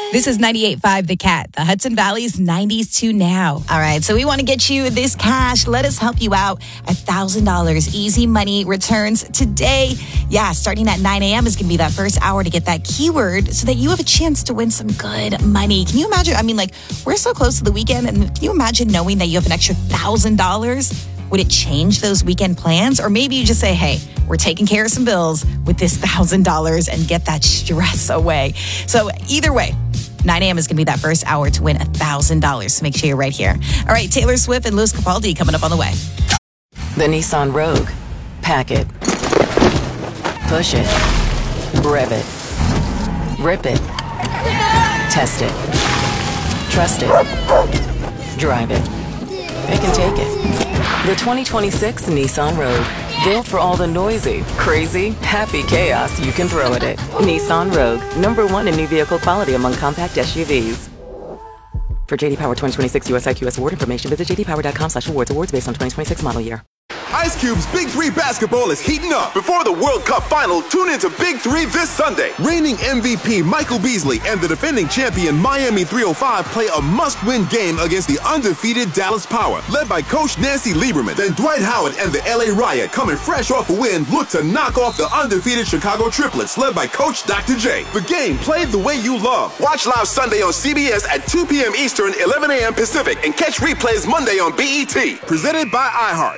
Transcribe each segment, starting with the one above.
This is 98.5 The Cat, the Hudson Valley's 90s to now. All right, so we want to get you this cash. Let us help you out. $1,000 easy money returns today. Yeah, starting at 9 a.m. is going to be that first hour to get that keyword so that you have a chance to win some good money. Can you imagine? I mean, like, we're so close to the weekend, and can you imagine knowing that you have an extra $1,000? Would it change those weekend plans? Or maybe you just say, hey, we're taking care of some bills with this $1,000 and get that stress away. So either way, 9 a.m. is going to be that first hour to win $1,000. So make sure you're right here. All right, Taylor Swift and Louis Capaldi coming up on the way. The Nissan Rogue. Pack it. Push it. Rev it. Rip it. Test it. Trust it. Drive it. It can take it. The 2026 Nissan Rogue. Built for all the noisy, crazy, happy chaos you can throw at it. Nissan Rogue. #1 in new vehicle quality among compact SUVs. For JD Power 2026 US IQS award information, visit jdpower.com/awards. Awards based on 2026 model year. Ice Cube's Big 3 basketball is heating up. Before the World Cup final, tune into Big 3 this Sunday. Reigning MVP Michael Beasley and the defending champion Miami 305 play a must-win game against the undefeated Dallas Power, led by Coach Nancy Lieberman. Then Dwight Howard and the LA Riot, coming fresh off a win, look to knock off the undefeated Chicago Triplets, led by Coach Dr. J. The game played the way you love. Watch live Sunday on CBS at 2 p.m. Eastern, 11 a.m. Pacific, and catch replays Monday on BET. Presented by iHeart.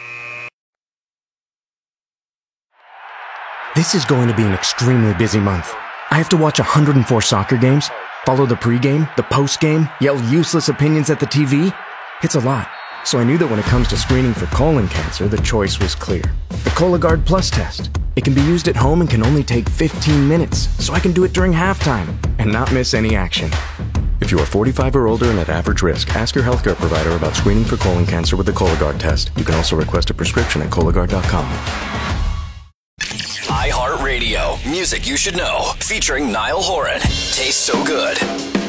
This is going to be an extremely busy month. I have to watch 104 soccer games, follow the pregame, the postgame, yell useless opinions at the TV. It's a lot. So I knew that when it comes to screening for colon cancer, the choice was clear. The Cologuard Plus test. It can be used at home and can only take 15 minutes, so I can do it during halftime and not miss any action. If you are 45 or older and at average risk, ask your healthcare provider about screening for colon cancer with the Cologuard test. You can also request a prescription at Cologuard.com. iHeartRadio. Music you should know. Featuring Niall Horan. Tastes so good.